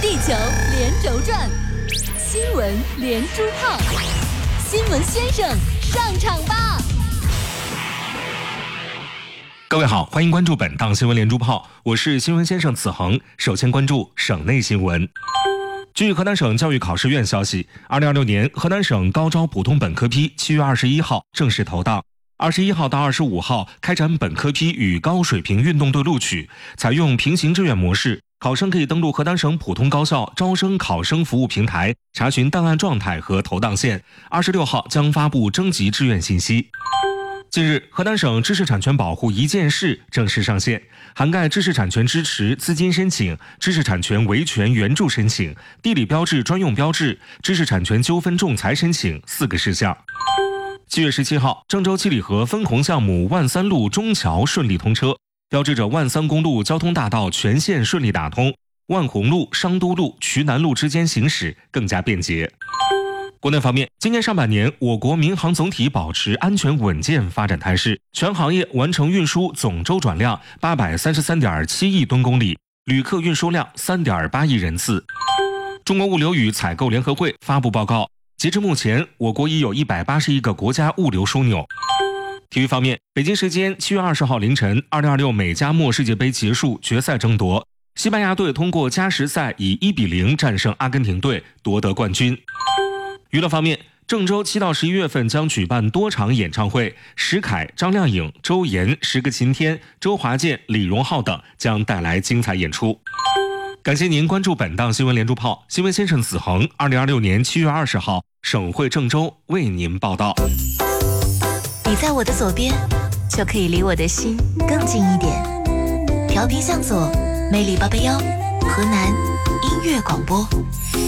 地球连轴转，新闻连珠炮，新闻先生上场吧！ 各位好，欢迎关注本档新闻连珠炮，我是新闻先生子恒。首先关注省内新闻。据河南省教育考试院消息，2026年河南省高招普通本科批7月21号正式投档，21号到25号开展本科批与高水平运动队录取，采用平行志愿模式。考生可以登录河南省普通高校招生考生服务平台查询档案状态和投档线。26号将发布征集志愿信息。近日，河南省知识产权保护一件事正式上线，涵盖知识产权支持资金申请、知识产权维权援助申请、地理标志专用标志、知识产权纠纷仲裁申请4个事项。7月17号，郑州七里河分洪项目万三路中桥顺利通车，标志着万三公路交通大道全线顺利打通，万洪路、商都路、渠南路之间行驶更加便捷。国内方面，今年上半年，我国民航总体保持安全稳健发展态势，全行业完成运输总周转量833.7亿吨公里，旅客运输量3.8亿人次。中国物流与采购联合会发布报告，截至目前，我国已有181个国家物流枢纽。体育方面，北京时间7月20号凌晨，2026美加墨世界杯结束决赛争夺，西班牙队通过加时赛以1-0战胜阿根廷队夺得冠军。娱乐方面，郑州7到11月份将举办多场演唱会，石凯、张靓颖、周岩、十个晴天、周华健、李荣浩等将带来精彩演出。感谢您关注本档新闻连珠炮，新闻先生子恒，2026年7月20号，省会郑州为您报道。 你在我的左边，就可以离我的心更近一点。调频向左，魅力881，河南音乐广播。